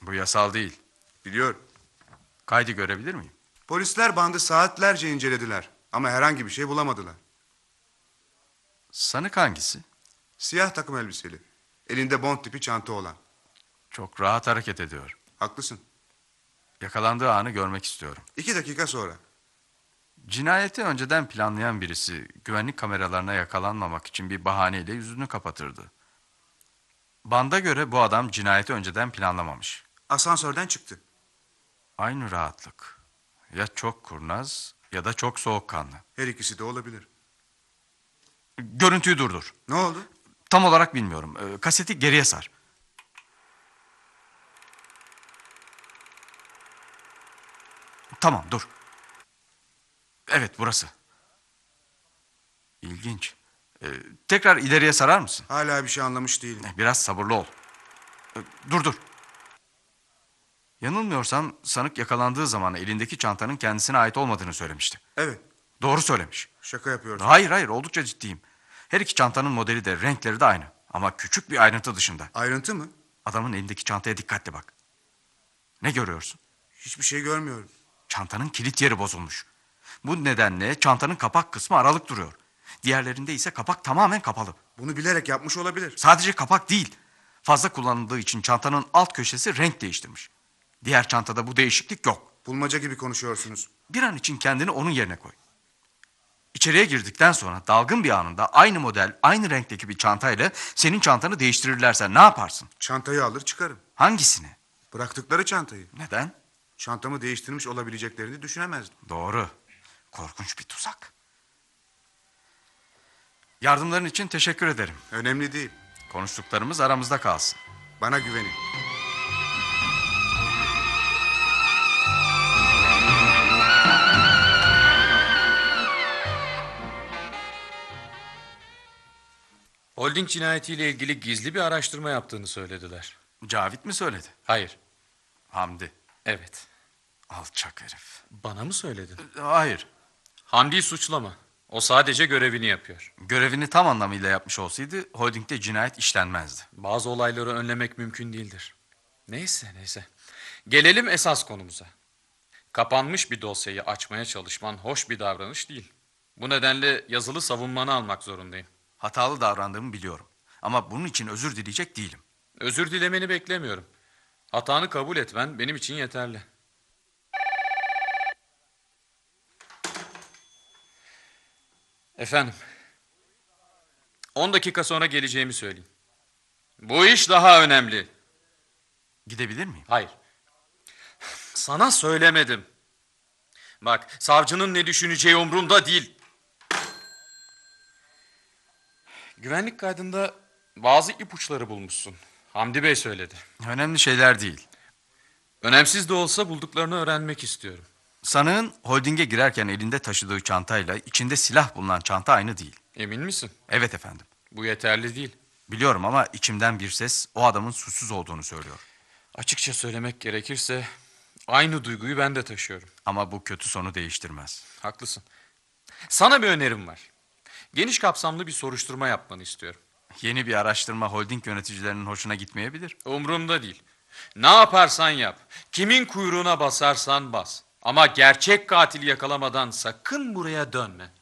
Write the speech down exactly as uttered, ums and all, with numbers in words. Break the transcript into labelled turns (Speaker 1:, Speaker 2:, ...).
Speaker 1: Bu yasal değil.
Speaker 2: Biliyorum.
Speaker 1: Kaydı görebilir miyim?
Speaker 2: Polisler bandı saatlerce incelediler. Ama herhangi bir şey bulamadılar.
Speaker 1: Sanık hangisi?
Speaker 2: Siyah takım elbiseli. Elinde bond tipi çanta olan.
Speaker 1: Çok rahat hareket ediyor.
Speaker 2: Haklısın.
Speaker 1: Yakalandığı anı görmek istiyorum.
Speaker 2: İki dakika sonra.
Speaker 1: Cinayeti önceden planlayan birisi güvenlik kameralarına yakalanmamak için bir bahaneyle yüzünü kapatırdı. Banda göre bu adam cinayeti önceden planlamamış.
Speaker 2: Asansörden çıktı.
Speaker 1: Aynı rahatlık. Ya çok kurnaz ya da çok soğukkanlı.
Speaker 2: Her ikisi de olabilir.
Speaker 1: Görüntüyü durdur.
Speaker 2: Ne oldu?
Speaker 1: Tam olarak bilmiyorum. Ee, kaseti geriye sar. Tamam, dur. Evet, burası. İlginç. Ee, tekrar ileriye sarar mısın?
Speaker 2: Hala bir şey anlamış değilim.
Speaker 1: Biraz sabırlı ol. Ee, dur dur. Yanılmıyorsam sanık yakalandığı zaman elindeki çantanın kendisine ait olmadığını söylemişti.
Speaker 2: Evet.
Speaker 1: Doğru söylemiş.
Speaker 2: Şaka yapıyorsun.
Speaker 1: Hayır hayır, oldukça ciddiyim. Her iki çantanın modeli de renkleri de aynı. Ama küçük bir ayrıntı dışında.
Speaker 2: Ayrıntı mı?
Speaker 1: Adamın elindeki çantaya dikkatli bak. Ne görüyorsun?
Speaker 2: Hiçbir şey görmüyorum.
Speaker 1: Çantanın kilit yeri bozulmuş. Bu nedenle çantanın kapak kısmı aralık duruyor. Diğerlerinde ise kapak tamamen kapalı.
Speaker 2: Bunu bilerek yapmış olabilir.
Speaker 1: Sadece kapak değil. Fazla kullanıldığı için çantanın alt köşesi renk değiştirmiş. Diğer çantada bu değişiklik yok.
Speaker 2: Bulmaca gibi konuşuyorsunuz.
Speaker 1: Bir an için kendini onun yerine koy. İçeriye girdikten sonra dalgın bir anında aynı model, aynı renkteki bir çantayla senin çantanı değiştirirlerse ne yaparsın?
Speaker 2: Çantayı alır çıkarım.
Speaker 1: Hangisini?
Speaker 2: Bıraktıkları çantayı.
Speaker 1: Neden?
Speaker 2: Çantamı değiştirmiş olabileceklerini düşünemezdim.
Speaker 1: Doğru. Korkunç bir tuzak. Yardımların için teşekkür ederim.
Speaker 2: Önemli değil.
Speaker 1: Konuştuklarımız aramızda kalsın.
Speaker 2: Bana güvenin.
Speaker 3: Holding cinayetiyle ilgili gizli bir araştırma yaptığını söylediler.
Speaker 1: Cavit mi söyledi?
Speaker 3: Hayır.
Speaker 1: Hamdi.
Speaker 3: Evet.
Speaker 1: Alçak herif.
Speaker 3: Bana mı söyledin?
Speaker 1: Hayır.
Speaker 3: Hamdi'yi suçlama. O sadece görevini yapıyor.
Speaker 1: Görevini tam anlamıyla yapmış olsaydı holdingde cinayet işlenmezdi.
Speaker 3: Bazı olayları önlemek mümkün değildir. Neyse neyse. Gelelim esas konumuza. Kapanmış bir dosyayı açmaya çalışman hoş bir davranış değil. Bu nedenle yazılı savunmanı almak zorundayım.
Speaker 1: Hatalı davrandığımı biliyorum. Ama bunun için özür dileyecek değilim.
Speaker 3: Özür dilemeni beklemiyorum. Hatanı kabul etmen benim için yeterli. Efendim. On dakika sonra geleceğimi söyleyin. Bu iş daha önemli.
Speaker 1: Gidebilir miyim?
Speaker 3: Hayır. Sana söylemedim. Bak, savcının ne düşüneceği umrumda değil. Güvenlik kaydında bazı ipuçları bulmuşsun. Hamdi Bey söyledi.
Speaker 1: Önemli şeyler değil.
Speaker 3: Önemsiz de olsa bulduklarını öğrenmek istiyorum.
Speaker 1: Sanığın holdinge girerken elinde taşıdığı çantayla içinde silah bulunan çanta aynı değil.
Speaker 3: Emin misin?
Speaker 1: Evet efendim.
Speaker 3: Bu yeterli değil.
Speaker 1: Biliyorum ama içimden bir ses o adamın suçsuz olduğunu söylüyor.
Speaker 3: Açıkça söylemek gerekirse aynı duyguyu ben de taşıyorum.
Speaker 1: Ama bu kötü sonu değiştirmez.
Speaker 3: Haklısın. Sana bir önerim var. Geniş kapsamlı bir soruşturma yapmanı istiyorum.
Speaker 1: Yeni bir araştırma holding yöneticilerinin hoşuna gitmeyebilir.
Speaker 3: Umrumda değil. Ne yaparsan yap, kimin kuyruğuna basarsan bas. Ama gerçek katili yakalamadan sakın buraya dönme.